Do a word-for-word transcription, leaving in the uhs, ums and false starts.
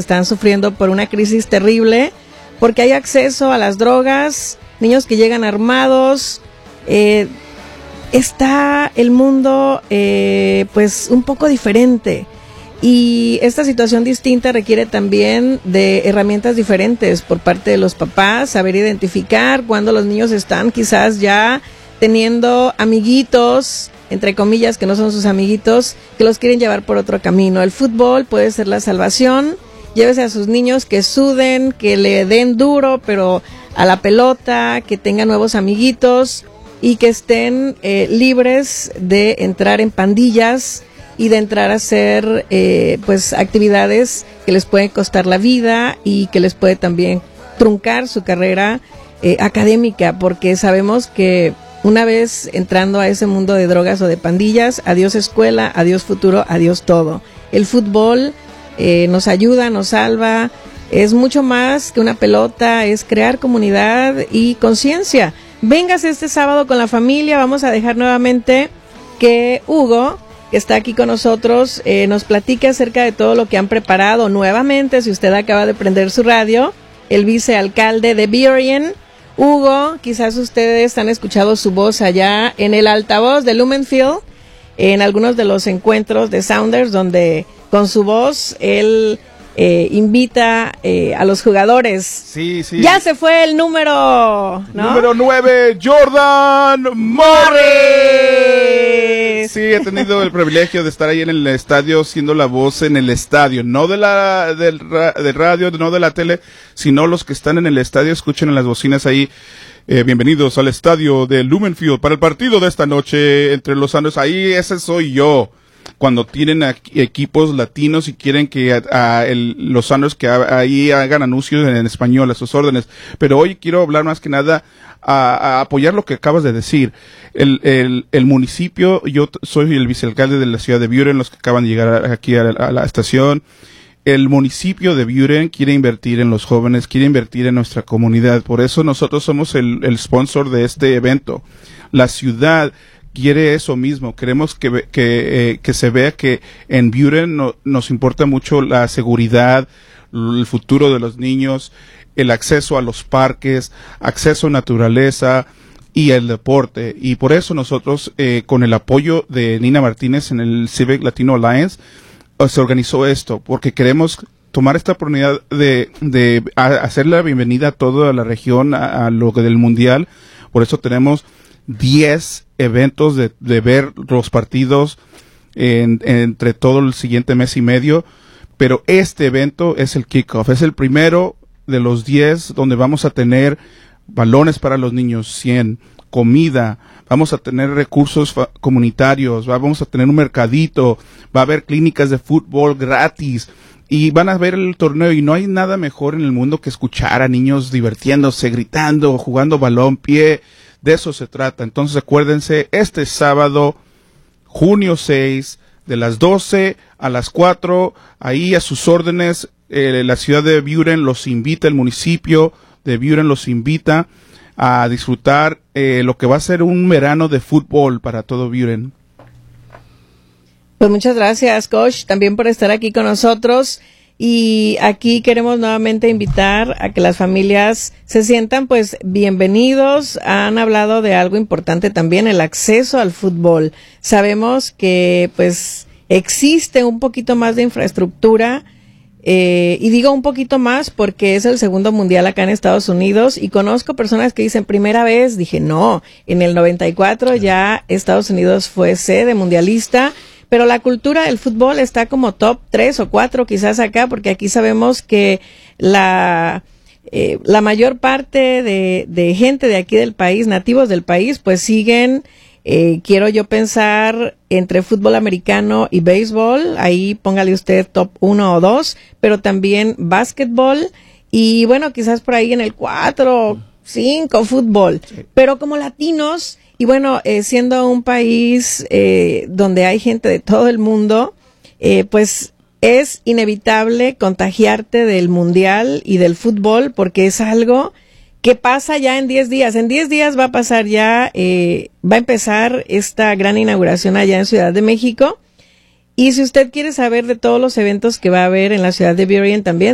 están sufriendo por una crisis terrible, porque hay acceso a las drogas, niños que llegan armados, eh, está el mundo eh, pues un poco diferente. Y esta situación distinta requiere también de herramientas diferentes por parte de los papás, saber identificar cuando los niños están quizás ya teniendo amiguitos, entre comillas, que no son sus amiguitos, que los quieren llevar por otro camino. El fútbol puede ser la salvación. Llévese a sus niños que suden, que le den duro, pero a la pelota, que tengan nuevos amiguitos y que estén eh, libres de entrar en pandillas y de entrar a hacer eh, pues actividades que les pueden costar la vida y que les puede también truncar su carrera eh, académica, porque sabemos que una vez entrando a ese mundo de drogas o de pandillas, adiós escuela, adiós futuro, adiós todo. El fútbol eh, nos ayuda, nos salva, es mucho más que una pelota, es crear comunidad y conciencia. Véngase este sábado con la familia, vamos a dejar nuevamente que Hugo, que está aquí con nosotros, eh, nos platique acerca de todo lo que han preparado nuevamente. Si usted acaba de prender su radio, el vicealcalde de Burien, Hugo, quizás ustedes han escuchado su voz allá en el altavoz de Lumenfield, en algunos de los encuentros de Sounders, donde con su voz él eh, invita eh, a los jugadores. Sí, sí. Ya se fue el número, ¿no? Número nueve, Jordan Morris. Sí, he tenido el privilegio de estar ahí en el estadio, siendo la voz en el estadio, no de la del, ra, del radio, no de la tele, sino los que están en el estadio, escuchen en las bocinas ahí. Eh, bienvenidos al estadio de Lumenfield para el partido de esta noche entre los Sounders. Ahí ese soy yo. Cuando tienen a, equipos latinos y quieren que a, a el, los Sounders que a, ahí hagan anuncios en, en español a sus órdenes. Pero hoy quiero hablar más que nada a, a apoyar lo que acabas de decir. El, el, el municipio, yo soy el vicealcalde de la ciudad de Burien, los que acaban de llegar aquí a, a la estación. El municipio de Burien quiere invertir en los jóvenes, quiere invertir en nuestra comunidad. Por eso nosotros somos el, el sponsor de este evento. La ciudad quiere eso mismo. Queremos que que, eh, que se vea que en Burien no, nos importa mucho la seguridad, el futuro de los niños, el acceso a los parques, acceso a naturaleza y el deporte. Y por eso nosotros, eh, con el apoyo de Nina Martínez en el Civic Latino Alliance, eh, se organizó esto, porque queremos tomar esta oportunidad de, de a, hacer la bienvenida a toda la región, a, a lo del mundial. Por eso tenemos diez eventos de, de ver los partidos en, entre todo el siguiente mes y medio, pero este evento es el kickoff, es el primero de los diez donde vamos a tener balones para los niños, cien, comida, vamos a tener recursos comunitarios, vamos a tener un mercadito, va a haber clínicas de fútbol gratis y van a ver el torneo, y no hay nada mejor en el mundo que escuchar a niños divirtiéndose, gritando, jugando balón, pie. De eso se trata. Entonces acuérdense, este sábado, junio seis, de las doce a las cuatro, ahí a sus órdenes, eh, la ciudad de Burien los invita, el municipio de Burien los invita a disfrutar eh, lo que va a ser un verano de fútbol para todo Burien. Pues muchas gracias, coach, también por estar aquí con nosotros. Y aquí queremos nuevamente invitar a que las familias se sientan pues bienvenidos. Han hablado de algo importante también, el acceso al fútbol. Sabemos que pues existe un poquito más de infraestructura, eh, y digo un poquito más porque es el segundo mundial acá en Estados Unidos, y conozco personas que dicen primera vez. Dije no, en el noventa y cuatro ya Estados Unidos fue sede mundialista. Pero la cultura del fútbol está como top tres o cuatro quizás acá, porque aquí sabemos que la eh, la mayor parte de, de gente de aquí del país, nativos del país, pues siguen, eh, quiero yo pensar, entre fútbol americano y béisbol. Ahí póngale usted top uno o dos, pero también básquetbol y bueno, quizás por ahí en el cuatro, cinco fútbol. Pero como latinos, y bueno, eh, siendo un país eh, donde hay gente de todo el mundo, eh, pues es inevitable contagiarte del mundial y del fútbol, porque es algo que pasa ya en diez días. En diez días va a pasar ya, eh, va a empezar esta gran inauguración allá en Ciudad de México. Y si usted quiere saber de todos los eventos que va a haber en la ciudad de Burien también,